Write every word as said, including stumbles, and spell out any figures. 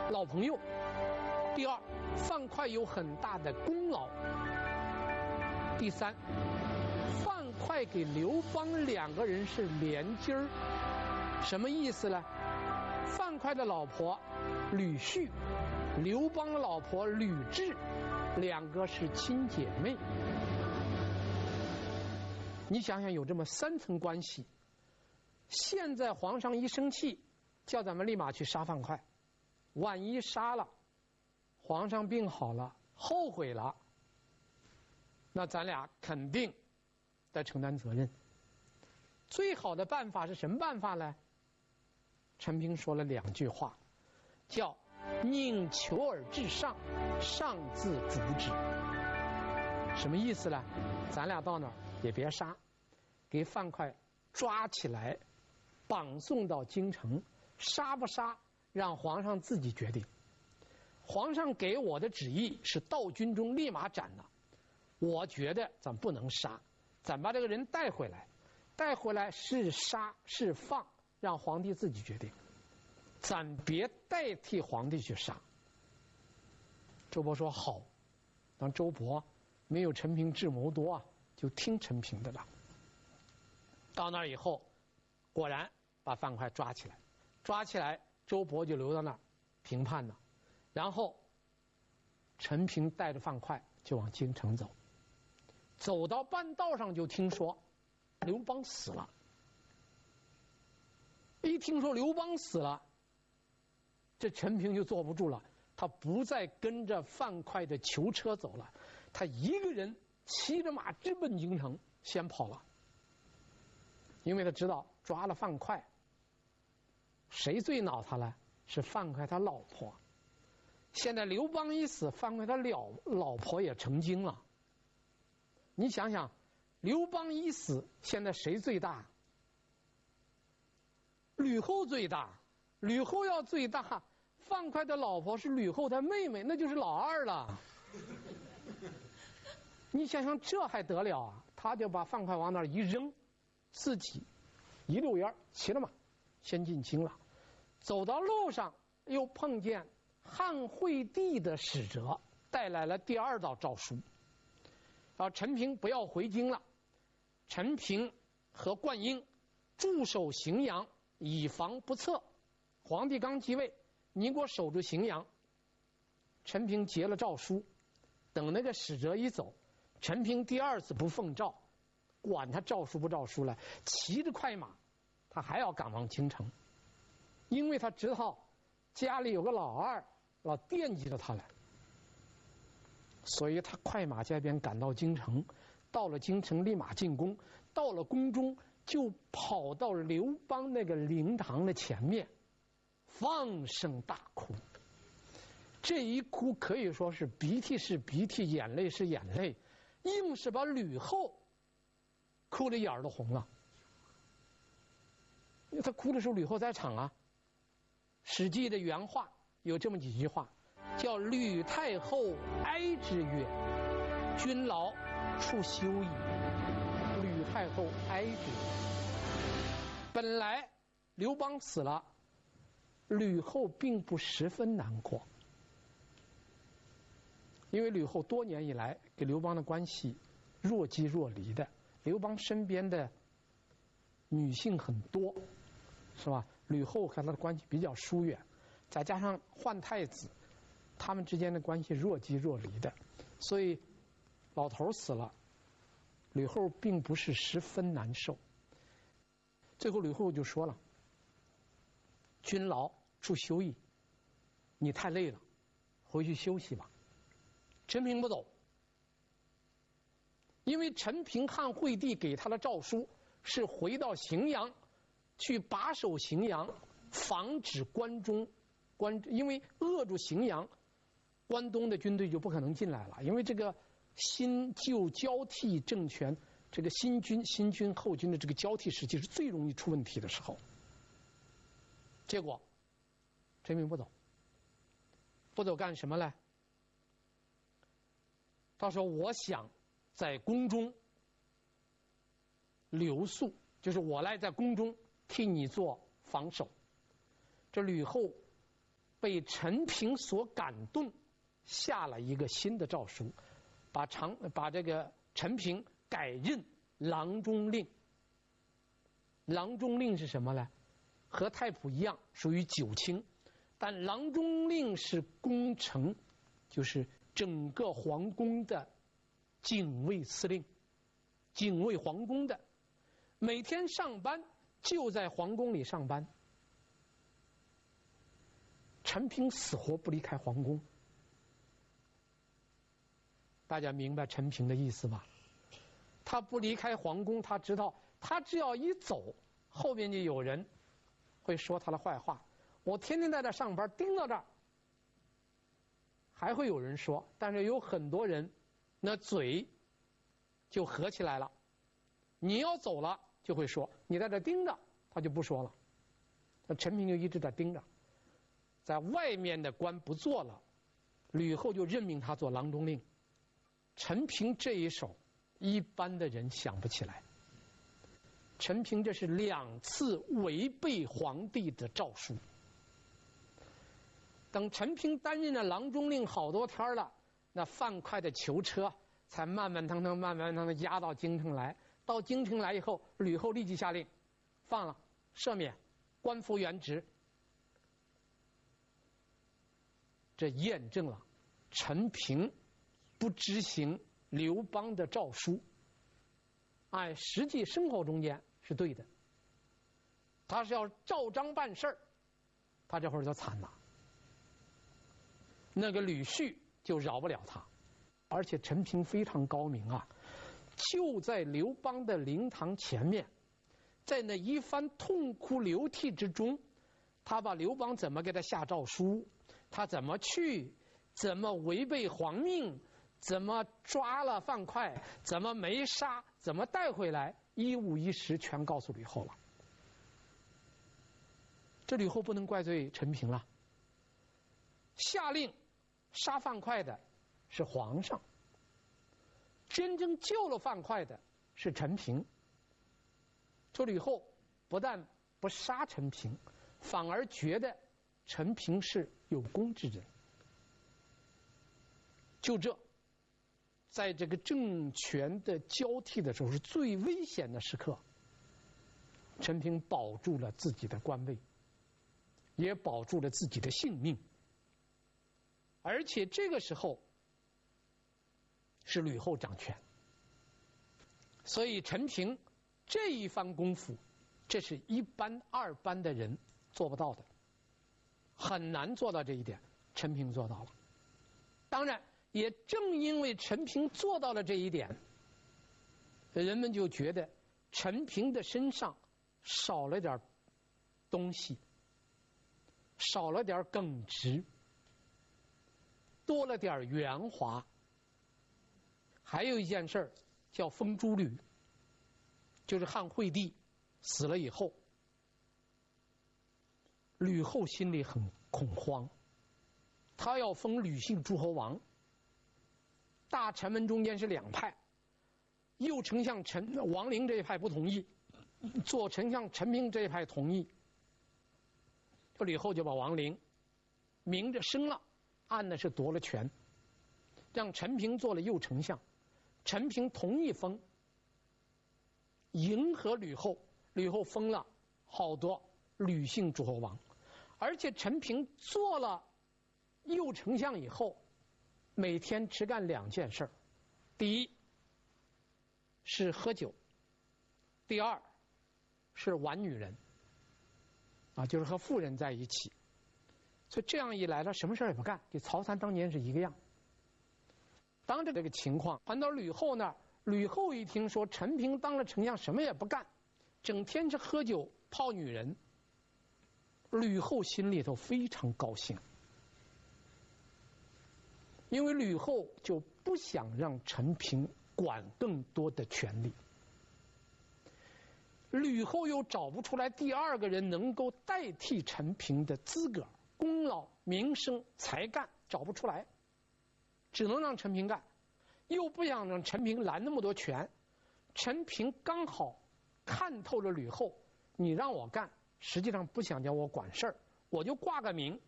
老朋友；第二，范快有很大的功劳；第三，范快给刘邦两个人是连襟儿，什么意思呢？范快的老婆吕旭，刘邦的老婆吕雉，两个是亲姐妹。你想想，有这么三层关系。现在皇上一生气，叫咱们立马去杀范快，万一杀了，皇上病好了，后悔了，那咱俩肯定得承担责任。最好的办法是什么办法呢？陈平说了两句话，叫宁求而至上，上自逐之。什么意思呢？咱俩到那儿也别杀，给范快抓起来，绑送到京城，杀不杀让皇上自己决定。皇上给我的旨意是到军中立马斩了，我觉得咱不能杀，咱把这个人带回来，带回来是杀是放，让皇帝自己决定，咱别代替皇帝去杀。周勃说好，当周勃没有陈平智谋多啊，就听陈平的了。到那儿以后，果然把范快抓起来，抓起来，周勃就留到那儿评判了。然后陈平带着范快就往京城走，走到半道上就听说刘邦死了。一听说刘邦死了，这陈平就坐不住了，他不再跟着范快的囚车走了，他一个人骑着马直奔京城，先跑了。因为他知道抓了范快，谁最恼他了？是范快他老婆。现在刘邦一死，范快他老老婆也成精了。你想想，刘邦一死，现在谁最大？吕后最大。吕后要最大，范快的老婆是吕后他妹妹，那就是老二了。你想想，这还得了啊？他就把范快往那儿一扔，自己一溜烟骑了马先进京了。走到路上又碰见汉惠帝的使者带来了第二道诏书，啊，陈平不要回京了，陈平和灌婴驻守荥阳，以防不测。皇帝刚继位，你给我守住荥阳。陈平结了诏书，等那个使者一走，陈平第二次不奉诏，管他诏书不诏书了，骑着快马，他还要赶往京城，因为他知道家里有个老二，老惦记着他了，所以他快马加鞭赶到京城。到了京城立马进宫，到了宫中就跑到刘邦那个灵堂的前面，放声大哭。这一哭可以说是鼻涕是鼻涕，眼泪是眼泪，硬是把吕后哭的眼儿都红了。因为他哭的时候吕后在场啊。史记的原话有这么几句话，叫吕太后哀之曰：君劳处休矣。吕太后哀之。本来刘邦死了，吕后并不十分难过，因为吕后多年以来给刘邦的关系若即若离的，刘邦身边的女性很多，是吧？吕后和他的关系比较疏远，再加上换太子，他们之间的关系若即若离的，所以老头死了，吕后并不是十分难受。最后吕后就说了：君劳处休矣，你太累了，回去休息吧。陈平不走，因为陈平汉惠帝给他的诏书是回到荥阳去把守荥阳，防止关中关，因为扼住荥阳，关东的军队就不可能进来了。因为这个新旧交替政权，这个新军新军后军的这个交替时期是最容易出问题的时候。结果陈平不走，不走干什么呢？他说：我想在宫中留宿，就是我来在宫中替你做防守。这吕后被陈平所感动，下了一个新的诏书，把长把这个陈平改任郎中令。郎中令是什么呢？和太仆一样，属于九卿，但郎中令是宫城，就是整个皇宫的警卫司令，警卫皇宫的，每天上班就在皇宫里上班。陈平死活不离开皇宫，大家明白陈平的意思吧？他不离开皇宫，他知道他只要一走，后面就有人会说他的坏话。我天天在这上班，盯到这儿，还会有人说，但是有很多人那嘴就合起来了。你要走了，就会说你在这盯着，他就不说了。那陈平就一直在盯着，在外面的官不做了，吕后就任命他做郎中令。陈平这一手，一般的人想不起来。陈平这是两次违背皇帝的诏书。等陈平担任了郎中令好多天了，那范快的囚车才慢慢腾腾、慢慢腾腾押到京城来。到京城来以后，吕后立即下令放了、赦免，官复原职。这验证了陈平不执行刘邦的诏书，按实际生活中间是对的。他是要照章办事儿，他这会儿就惨了。那个吕旭就饶不了他，而且陈平非常高明啊，就在刘邦的灵堂前面，在那一番痛哭流涕之中，他把刘邦怎么给他下诏书，他怎么去，怎么违背皇命，怎么抓了范快，怎么没杀，怎么带回来，一五一十全告诉吕后了。这吕后不能怪罪陈平了，下令杀范快的是皇上，真正救了范快的是陈平。这吕后不但不杀陈平，反而觉得陈平是有功之人。就这，在这个政权的交替的时候，是最危险的时刻，陈平保住了自己的官位，也保住了自己的性命。而且这个时候是吕后掌权，所以陈平这一番功夫，这是一般二般的人做不到的，很难做到这一点，陈平做到了。当然也正因为陈平做到了这一点，人们就觉得陈平的身上少了点东西，少了点耿直，多了点圆滑。还有一件事儿叫封诸吕，就是汉惠帝死了以后，吕后心里很恐慌，他要封吕姓诸侯王。大臣们中间是两派，右丞相陈王陵这一派不同意，左丞相陈平这一派同意。这吕后就把王陵明着升了，暗的是夺了权，让陈平做了右丞相。陈平同意封，迎合吕后，吕后封了好多吕姓诸侯王。而且陈平做了右丞相以后，每天只干两件事儿：第一是喝酒，第二是玩女人，啊，就是和妇人在一起。所以这样一来，他什么事儿也不干，跟曹参当年是一个样。当着这个情况传到吕后那儿，吕后一听说陈平当了丞相，什么也不干，整天是喝酒泡女人，吕后心里头非常高兴，因为吕后就不想让陈平管更多的权力。吕后又找不出来第二个人能够代替陈平的资格、功劳、名声、才干，找不出来，只能让陈平干，又不想让陈平揽那么多权。陈平刚好看透了吕后，你让我干，实际上不想叫我管事儿，我就挂个名，